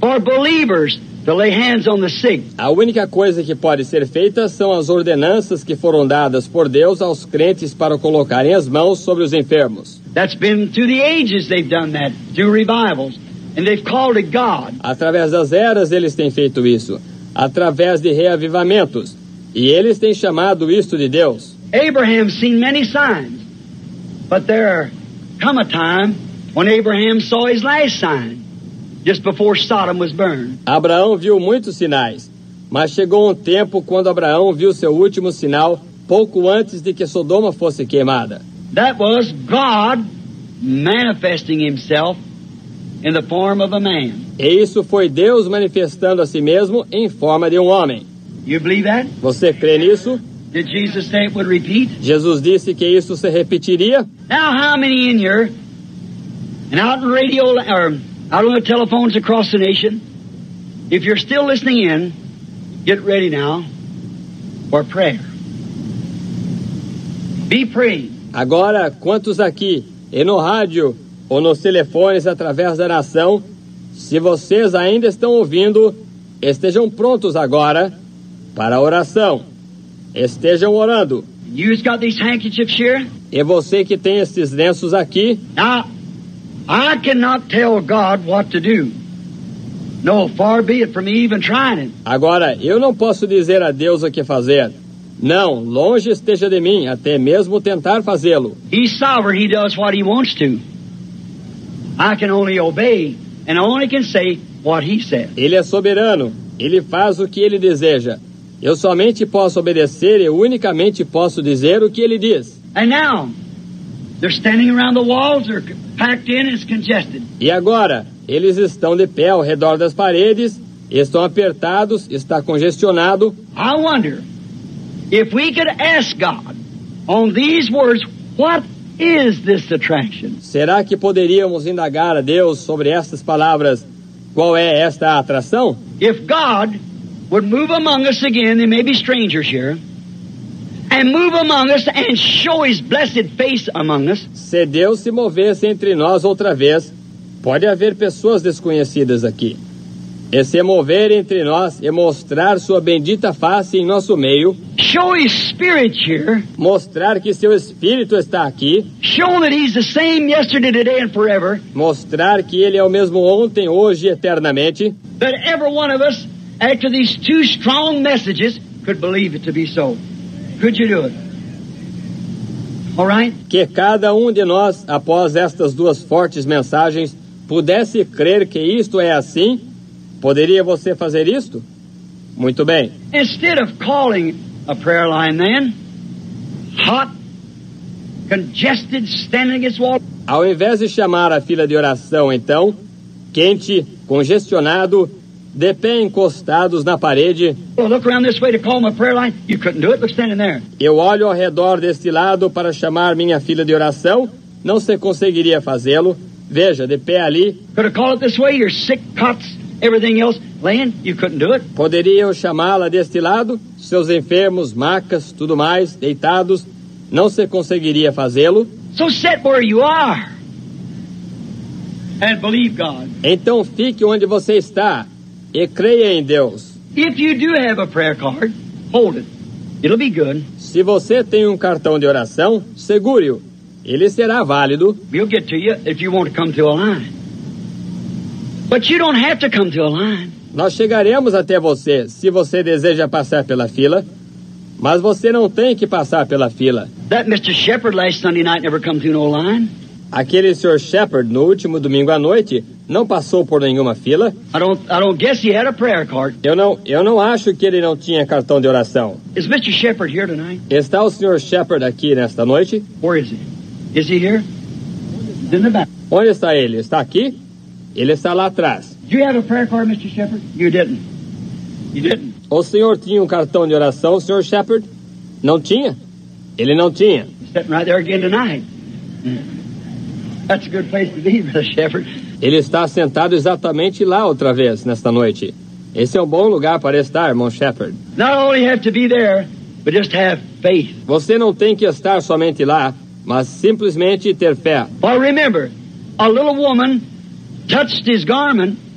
for believers to lay hands on the sick. A única coisa que pode ser feita são as ordenanças que foram dadas por Deus aos crentes para colocarem as mãos sobre os enfermos. That's been through the ages they've done that, through revivals, and they've called it God. Através das eras eles têm feito isso, através de reavivamentos, e eles têm chamado isto de Deus. Abraham's seen many signs, but there come a time when Abraham saw his last sign, just before Sodom was burned. Abraão viu muitos sinais, mas chegou um tempo quando Abraão viu seu último sinal pouco antes de que Sodoma fosse queimada. That was God manifesting himself in the form of a man. E isso foi Deus manifestando a si mesmo em forma de um homem. You believe that? Você crê nisso? Did Jesus say it would repeat? Jesus disse que isso se repetiria? Now how many in here, and out in radio, or out on the telephones across the nation, if you're still listening in, get ready now for prayer. Be praying. Agora, quantos aqui, e no rádio ou nos telefones através da nação, se vocês ainda estão ouvindo, estejam prontos agora para a oração. Estejam orando. You've got these handkerchiefs here? E você que tem esses lenços aqui, Now, I cannot tell God what to do. No, far be it from me even trying it. agora eu não posso dizer a Deus o que fazer. Não, longe esteja de mim, até mesmo tentar fazê-lo. He's sovereign, he does what he wants to. I can only obey, and I only can say what he says. Ele é soberano, ele faz o que ele deseja. Eu somente posso obedecer e unicamente posso dizer o que ele diz. And now, they're standing around the walls, they're packed in, it's congested. E agora, eles estão de pé ao redor das paredes, estão apertados, está congestionado. I wonder if we could ask God on these words, what is this attraction? Será que poderíamos indagar a Deus sobre estas palavras? Qual é esta atração? If God would move among us again, there may be strangers here, and move among us and show his blessed face among us, Se Deus se movesse entre nós outra vez, pode haver pessoas desconhecidas aqui. E se mover entre nós e mostrar sua bendita face em nosso meio, show his spirit here, mostrar que seu Espírito está aqui, show that he's the same yesterday, today, and forever, mostrar que Ele é o mesmo ontem, hoje e eternamente, that every one of us, after these two strong messages, could believe it to be so. Could you do it? All right? que cada um de nós, após estas duas fortes mensagens, pudesse crer que isto é assim. Poderia você fazer isto? Muito bem. Instead of calling a prayer line then, hot, congested, standing against the wall, Ao invés de chamar a fila de oração, então, quente, congestionado, de pé encostados na parede, well, look around this way to call my prayer line, you couldn't do it, look standing there. eu olho ao redor deste lado para chamar minha fila de oração, não se conseguiria fazê-lo. Veja, de pé ali. Could have called it this way, your sick cots, everything else, laying, you couldn't do it. Poderia eu chamá-la deste lado? Seus enfermos, macas, tudo mais, deitados, não se conseguiria fazê-lo. So sit where you are and believe God. Então fique onde você está e creia em Deus. If you do have a prayer card, hold it. It'll be good. Se você tem um cartão de oração, segure-o. Ele será válido. We'll get to you if you want to come to a line. But you don't have to come to a line. Nós chegaremos até você se você deseja passar pela fila, mas você não tem que passar pela fila. That Mr. Shepherd last Sunday night never come to no line. Aquele Sr. Shepherd, no último domingo à noite, não passou por nenhuma fila. I don't guess he had a prayer card. Eu não acho que ele não tinha cartão de oração. Is Mr. Shepherd here tonight? Está o Sr. Shepherd aqui nesta noite? Where is he? Is he here? He's in the back. Onde está ele? Está aqui? Ele está lá atrás. Do you have a prayer card, Mr. Shepherd? You didn't. You didn't. O senhor tinha um cartão de oração, Sr. Shepherd? Não tinha? Ele não tinha. He's sitting right there again tonight. That's a good place to be, Brother Shepherd. Ele está sentado exatamente lá outra vez, nesta noite. Esse é um bom lugar para estar, irmão Shepherd. Not only have to be there, but just have faith. Você não tem que estar somente lá, mas simplesmente ter fé. Well, remember, a little woman touched his garment